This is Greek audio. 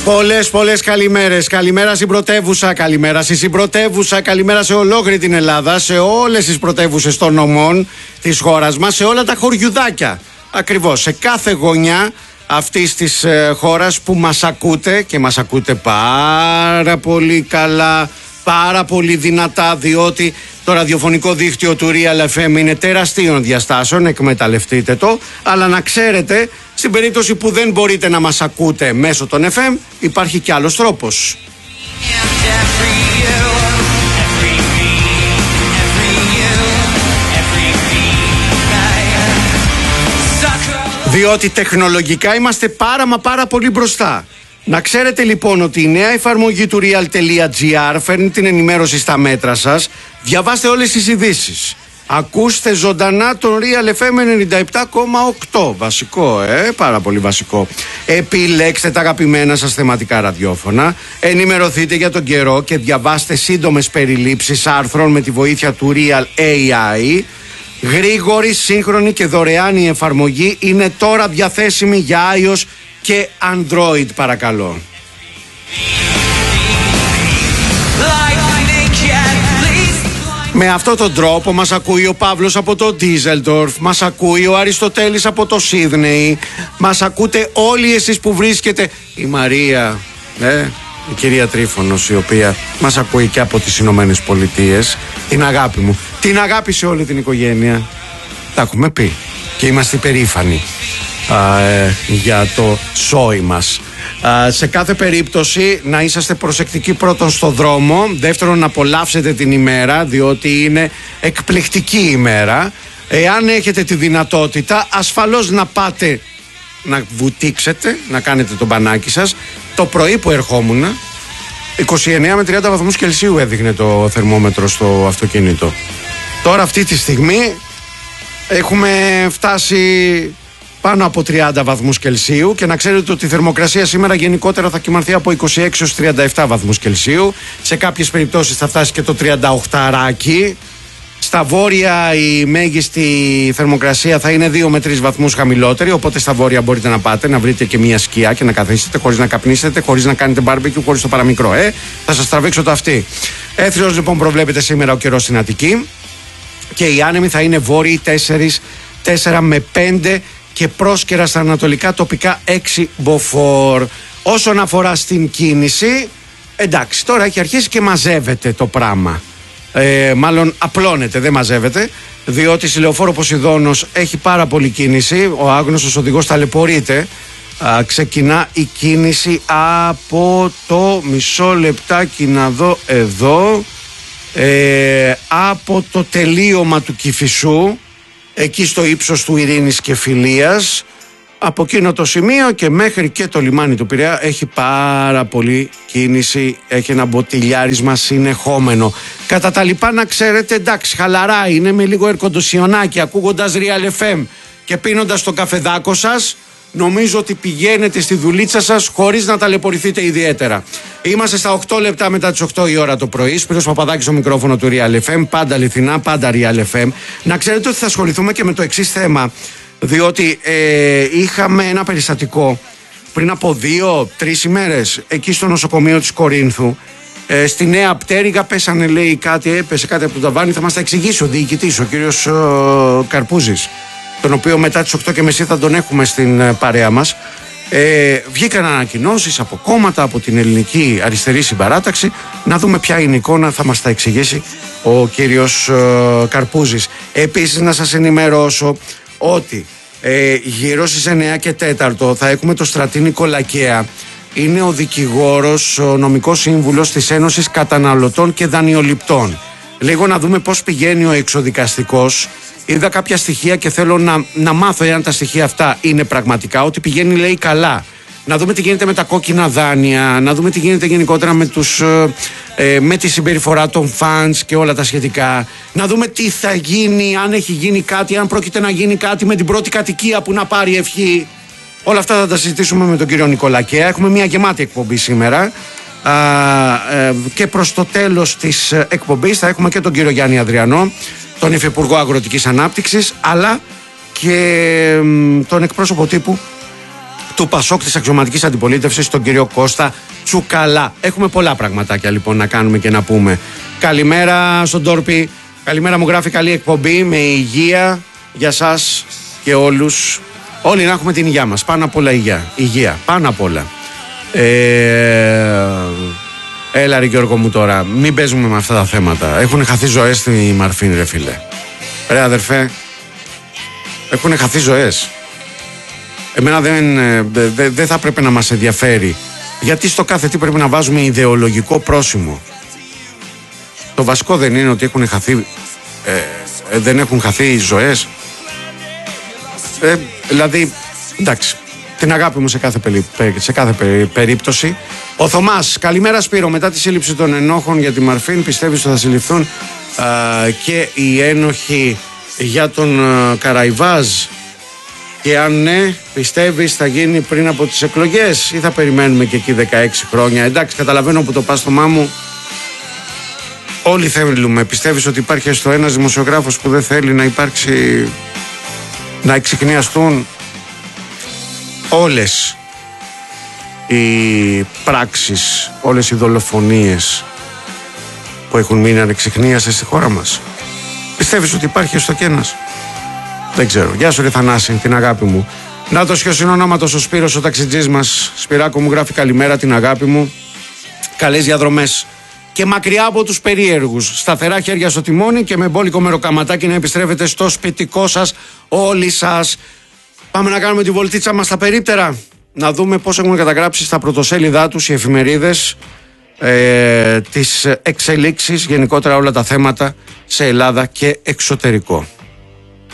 Πολλές καλημέρες. Καλημέρα στην πρωτεύουσα, καλημέρα στη συμπρωτεύουσα, καλημέρα σε ολόκληρη την Ελλάδα, σε όλες τις πρωτεύουσες των νομών της χώρας μας, σε όλα τα χωριουδάκια. Ακριβώς, σε κάθε γωνιά αυτής της χώρας που μας ακούτε και μας ακούτε πάρα πολύ καλά, πάρα πολύ δυνατά, διότι το ραδιοφωνικό δίκτυο του Real FM είναι τεραστίων διαστάσεων, εκμεταλλευτείτε το, αλλά να ξέρετε, στην περίπτωση που δεν μπορείτε να μας ακούτε μέσω των FM, υπάρχει κι άλλος τρόπος. Διότι τεχνολογικά είμαστε πάρα πολύ μπροστά. Να ξέρετε λοιπόν ότι η νέα εφαρμογή του real.gr φέρνει την ενημέρωση στα μέτρα σας. Διαβάστε όλες τις ειδήσεις. Ακούστε ζωντανά τον Real FM 97,8. Βασικό, πάρα πολύ βασικό. Επιλέξτε τα αγαπημένα σας θεματικά ραδιόφωνα. Ενημερωθείτε για τον καιρό και διαβάστε σύντομες περιλήψεις άρθρων με τη βοήθεια του Real AI. Γρήγορη, σύγχρονη και δωρεάν η εφαρμογή είναι τώρα διαθέσιμη για iOS και Android, παρακαλώ. Με αυτόν τον τρόπο μας ακούει ο Παύλος από το Ντίζελντορφ, μας ακούει ο Αριστοτέλης από το Σίδνεϊ, μας ακούτε όλοι εσείς που βρίσκετε, η Μαρία, η κυρία Τρίφωνος, η οποία μας ακούει και από τις Ηνωμένες Πολιτείες, την αγάπη μου, την αγάπη σε όλη την οικογένεια, τα έχουμε πει και είμαστε περήφανοι για το σόι μας. Σε κάθε περίπτωση να είσαστε προσεκτικοί, πρώτον στο δρόμο, δεύτερον να απολαύσετε την ημέρα, διότι είναι εκπληκτική ημέρα. Εάν έχετε τη δυνατότητα, ασφαλώς να πάτε να βουτήξετε, να κάνετε το μπανάκι σας. Το πρωί που ερχόμουν 29 με 30 βαθμούς Κελσίου έδειχνε το θερμόμετρο στο αυτοκίνητο. Τώρα αυτή τη στιγμή έχουμε φτάσει πάνω από 30 βαθμούς Κελσίου και να ξέρετε ότι η θερμοκρασία σήμερα γενικότερα θα κυμανθεί από 26 έως 37 βαθμούς Κελσίου. Σε κάποιες περιπτώσεις θα φτάσει και το 38 Στα βόρεια η μέγιστη θερμοκρασία θα είναι 2 με 3 βαθμούς χαμηλότερη, οπότε στα βόρεια μπορείτε να πάτε, να βρείτε και μια σκιά και να καθίσετε χωρίς να καπνίσετε, χωρίς να κάνετε μπάρμπεκιου, χωρίς το παραμικρό. Θα σας τραβήξω το αυτί. Έθριος λοιπόν προβλέπεται σήμερα ο καιρός στην Αττική και οι άνεμοι θα είναι βόρειοι 4 με 5 και πρόσκαιρα στα ανατολικά τοπικά 6 μποφόρ. Όσον αφορά στην κίνηση, εντάξει, τώρα έχει αρχίσει και μαζεύεται το πράγμα. Μάλλον απλώνεται, δεν μαζεύεται, διότι στη Λεωφόρο Ποσειδώνος έχει πάρα πολύ κίνηση. Ο άγνωστος οδηγός ταλαιπωρείται. Ξεκινά η κίνηση από το μισό λεπτάκι να δω εδώ, από το τελείωμα του Κηφισού, εκεί στο ύψος του Ειρήνης και Φιλίας, από εκείνο το σημείο και μέχρι και το λιμάνι του Πειραιά έχει πάρα πολύ κίνηση, έχει ένα μποτιλιάρισμα συνεχόμενο. Κατά τα λοιπά να ξέρετε, εντάξει, χαλαρά είναι, με λίγο ερκοντοσιονάκι, ακούγοντας Real FM και πίνοντας το καφεδάκο σας, νομίζω ότι πηγαίνετε στη δουλίτσα σας χωρίς να ταλαιπωρηθείτε ιδιαίτερα. Είμαστε στα 8 λεπτά μετά τις 8 η ώρα το πρωί. Σπύρος Παπαδάκης στο μικρόφωνο του Real FM, πάντα αληθινά, πάντα Real FM. Να ξέρετε ότι θα ασχοληθούμε και με το εξής θέμα, διότι είχαμε ένα περιστατικό πριν από 2-3 ημέρες εκεί στο νοσοκομείο της Κορίνθου. Στη Νέα Πτέρυγα πέσανε, λέει, έπεσε κάτι από το ταβάνι. Θα μας τα εξηγήσει ο διοικητής, ο κύριος Καρπούζης, τον οποίο μετά τις 8.30 θα τον έχουμε στην παρέα μας. Βγήκαν ανακοινώσεις από κόμματα, από την Ελληνική Αριστερή Συμπαράταξη. Να δούμε ποια είναι η εικόνα, θα μας τα εξηγήσει ο κύριος Καρπούζης. Επίσης να σας ενημερώσω ότι γύρω στις 9 και 4 θα έχουμε το Στρατή Νικολακέα. Είναι ο δικηγόρος, ο νομικός σύμβουλος της Ένωσης Καταναλωτών και Δανειοληπτών. Λίγο να δούμε πώς πηγαίνει ο εξοδικαστικός. Είδα κάποια στοιχεία και θέλω να μάθω εάν τα στοιχεία αυτά είναι πραγματικά, ότι πηγαίνει, λέει, καλά. Να δούμε τι γίνεται με τα κόκκινα δάνεια, να δούμε τι γίνεται γενικότερα με τη συμπεριφορά των φανς και όλα τα σχετικά. Να δούμε τι θα γίνει, αν έχει γίνει κάτι, αν πρόκειται να γίνει κάτι με την πρώτη κατοικία που να πάρει ευχή. Όλα αυτά θα τα συζητήσουμε με τον κύριο Νικολακέα. Έχουμε μια γεμάτη εκπομπή σήμερα. Και προς το τέλος της εκπομπής θα έχουμε και τον κύριο Γιάννη Ανδριανό, τον Υφυπουργό Αγροτικής Ανάπτυξης, αλλά και τον εκπρόσωπο τύπου του Πασόκ της αξιωματικής αντιπολίτευσης, τον κύριο Κώστα Τσουκαλά. Έχουμε πολλά πραγματάκια λοιπόν να κάνουμε και να πούμε. Καλημέρα στον Τόρπι. Καλημέρα, μου γράφει, καλή εκπομπή με υγεία για σας και όλους. Όλοι να έχουμε την υγεία μας. Πάνω απ' όλα υγεία. Πάνω απ' όλα. Έλα ρε Γιώργο μου τώρα. Μην παίζουμε με αυτά τα θέματα. Έχουν χαθεί ζωές στη Μαρφίν, ρε φίλε. Ρε αδερφέ. Έχουν χαθεί ζωές. Εμένα δεν θα πρέπει να μας ενδιαφέρει. Γιατί στο κάθε τι πρέπει να βάζουμε ιδεολογικό πρόσημο. Το βασικό δεν είναι ότι έχουν χαθεί, δεν έχουν χαθεί ζωές. Δηλαδή, εντάξει, την αγάπη μου σε κάθε περίπτωση. Ο Θωμάς, καλημέρα Σπύρο. Μετά τη σύλληψη των ενόχων για τη Μαρφίν, πιστεύεις ότι θα συλληφθούν και οι ένοχοι για τον Καραϊβάζ? Και αν ναι, πιστεύεις θα γίνει πριν από τις εκλογές ή θα περιμένουμε και εκεί 16 χρόνια? Εντάξει, καταλαβαίνω που το πας, Θωμά μου. Όλοι θέλουμε. Πιστεύεις ότι υπάρχει έστω ένας δημοσιογράφος που δεν θέλει να υπάρξει, να εξιχνιαστούν όλες οι πράξεις, όλες οι δολοφονίες που έχουν μείνει ανεξιχνίαστες στη χώρα μας? Πιστεύεις ότι υπάρχει έστω κι ένας? Δεν ξέρω. Γεια σου ρε Θανάση, την αγάπη μου. Να το σχεσυνονόματος ο Σπύρος, ο ταξιτζής μας. Σπυράκο μου γράφει καλημέρα, την αγάπη μου. Καλές διαδρομές. Και μακριά από τους περίεργους. Σταθερά χέρια στο τιμόνι και με μπόλικο μεροκαματάκι να επιστρέφετε στο σπιτικό σας όλοι σας. Πάμε να κάνουμε τη βολτίτσα μας στα περίπτερα. Να δούμε πώς έχουν καταγράψει στα πρωτοσέλιδά τους οι εφημερίδες τις εξελίξεις, γενικότερα όλα τα θέματα σε Ελλάδα και εξωτερικό.